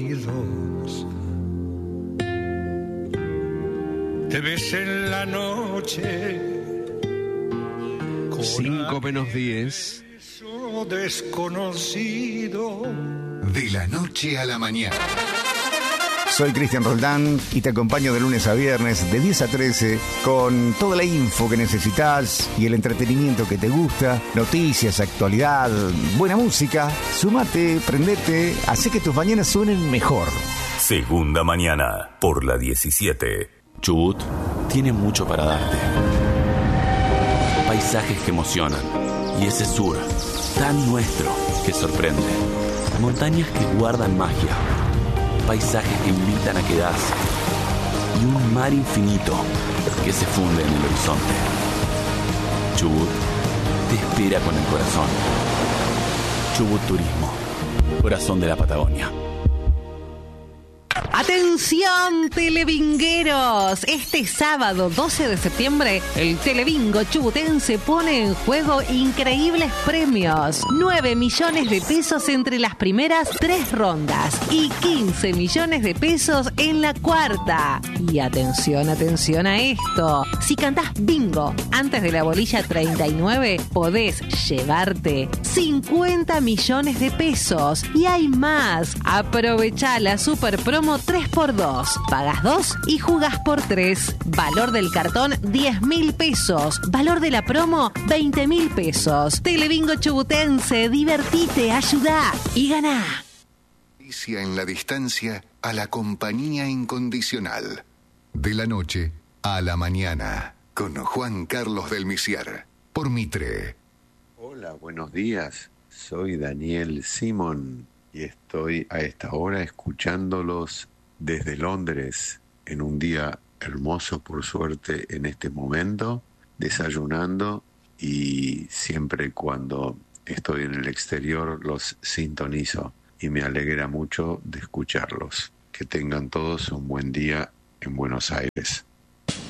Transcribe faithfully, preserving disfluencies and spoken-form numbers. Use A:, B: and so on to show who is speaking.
A: Te ves en la noche.
B: Cinco menos diez.
A: Desconocido.
C: De la noche a la mañana.
D: Soy Cristian Roldán y te acompaño de lunes a viernes de diez a trece con toda la info que necesitas y el entretenimiento que te gusta, noticias, actualidad, buena música. Súmate, prendete, hace que tus mañanas suenen mejor.
E: Segunda mañana por la diecisiete.
F: Chubut tiene mucho para darte. Paisajes que emocionan y ese sur tan nuestro que sorprende. Montañas que guardan magia. Paisajes que invitan a quedarse y un mar infinito que se funde en el horizonte. Chubut te espera con el corazón. Chubut Turismo, corazón de la Patagonia.
G: ¡Atención, televingueros! Este sábado doce de septiembre, el Telebingo chubutense pone en juego increíbles premios. nueve millones de pesos entre las primeras tres rondas y quince millones de pesos en la cuarta. Y atención, atención a esto. Si cantás bingo antes de la bolilla treinta y nueve, podés llevarte cincuenta millones de pesos. Y hay más. Aprovechá la super promo tres por dos. Pagas dos y jugás por tres. Valor del cartón diez mil pesos. Valor de la promo veinte mil pesos. Telebingo chubutense, divertite, ayudá y ganá.
C: En la distancia a la compañía incondicional. De la noche a la mañana. Con Juan Carlos del Misier. Por Mitre.
H: Hola, buenos días. Soy Daniel Simón y estoy a esta hora escuchándolos desde Londres, en un día hermoso por suerte en este momento, desayunando, y siempre cuando estoy en el exterior los sintonizo y me alegra mucho de escucharlos. Que tengan todos un buen día en Buenos Aires.